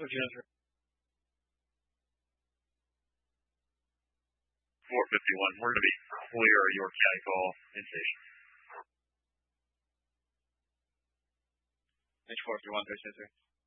What's your answer? 451. We're going to be clear of York County call in station. H 451, 3 answer.